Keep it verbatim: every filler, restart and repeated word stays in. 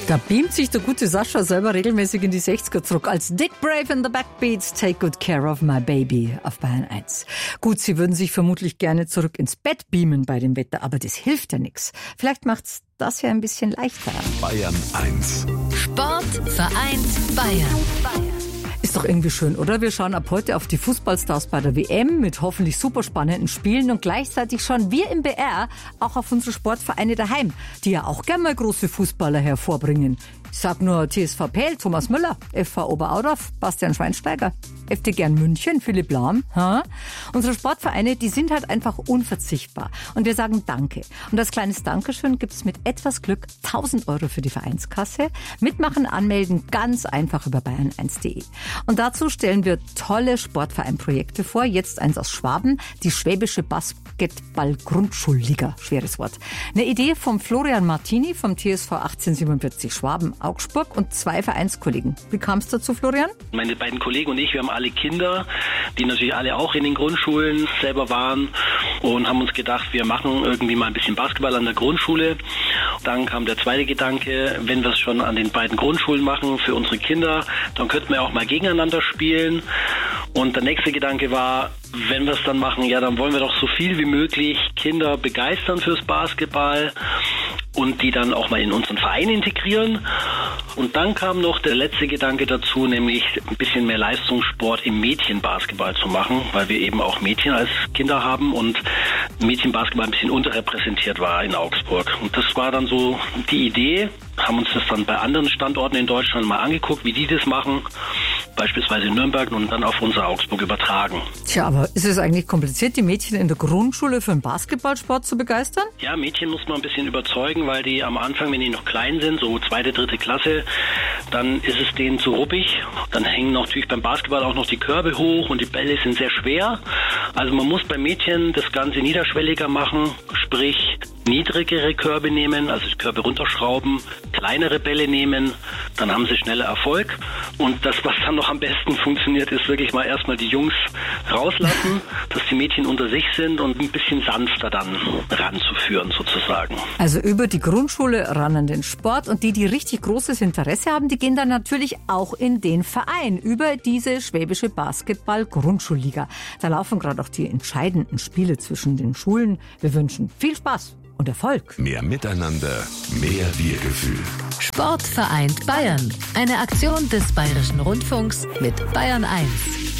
Da beamt sich der gute Sascha selber regelmäßig in die sechziger zurück. Als Dick Brave in the Backbeats, Take Good Care of My Baby auf Bayern eins. Gut, Sie würden sich vermutlich gerne zurück ins Bett beamen bei dem Wetter, aber das hilft ja nichts. Vielleicht macht's das ja ein bisschen leichter. Bayern eins. Sport vereint Bayern. Ist doch irgendwie schön, oder? Wir schauen ab heute auf die Fußballstars bei der W M mit hoffentlich super spannenden Spielen und gleichzeitig schauen wir im B R auch auf unsere Sportvereine daheim, die ja auch gern mal große Fußballer hervorbringen. Ich sag nur T S V Pell, Thomas Müller, F V Oberaudorf, Bastian Schweinsteiger, F C Gern München, Philipp Lahm. Ha? Unsere Sportvereine, die sind halt einfach unverzichtbar. Und wir sagen Danke. Und als kleines Dankeschön gibt es mit etwas Glück tausend Euro für die Vereinskasse. Mitmachen, anmelden, ganz einfach über bayern eins punkt de. Und dazu stellen wir tolle Sportvereinprojekte vor. Jetzt eins aus Schwaben, die Schwäbische Basketball-Grundschulliga. Schweres Wort. Eine Idee vom Florian Martini vom T S V achtzehnhundertsiebenundvierzig Schwaben Augsburg und zwei Vereinskollegen. Wie kam es dazu, Florian? Meine beiden Kollegen und ich, wir haben alle Kinder, die natürlich alle auch in den Grundschulen selber waren und haben uns gedacht, wir machen irgendwie mal ein bisschen Basketball an der Grundschule. Dann kam der zweite Gedanke, wenn wir es schon an den beiden Grundschulen machen für unsere Kinder, dann könnten wir auch mal gegeneinander spielen. Und der nächste Gedanke war, wenn wir es dann machen, ja, dann wollen wir doch so viel wie möglich Kinder begeistern fürs Basketball und die dann auch mal in unseren Verein integrieren. Und dann kam noch der letzte Gedanke dazu, nämlich ein bisschen mehr Leistungssport im Mädchenbasketball zu machen, weil wir eben auch Mädchen als Kinder haben und Mädchenbasketball ein bisschen unterrepräsentiert war in Augsburg. Und das war dann so die Idee, haben uns das dann bei anderen Standorten in Deutschland mal angeguckt, wie die das machen, beispielsweise in Nürnberg und dann auf unser Augsburg übertragen. Tja, aber ist es eigentlich kompliziert, die Mädchen in der Grundschule für den Basketballsport zu begeistern? Ja, Mädchen muss man ein bisschen überzeugen, weil die am Anfang, wenn die noch klein sind, so zweite, dritte Klasse, dann ist es denen zu ruppig. Dann hängen natürlich beim Basketball auch noch die Körbe hoch und die Bälle sind sehr schwer. Also man muss bei Mädchen das Ganze niederschwelliger machen, sprich niedrigere Körbe nehmen, also die Körbe runterschrauben, kleinere Bälle nehmen, dann haben sie schneller Erfolg. Und das, was dann noch am besten funktioniert, ist wirklich mal erstmal die Jungs rauslassen, dass die Mädchen unter sich sind und ein bisschen sanfter dann ranzuführen sozusagen. Also über die Grundschule ran an den Sport und die, die richtig großes Interesse haben, die gehen dann natürlich auch in den Verein über diese Schwäbische Basketball-Grundschulliga. Da laufen gerade auch die entscheidenden Spiele zwischen den Schulen. Wir wünschen viel Spaß und Erfolg. Mehr Miteinander, mehr Wir-Gefühl. Sport vereint Bayern. Eine Aktion des Bayerischen Rundfunks mit Bayern eins.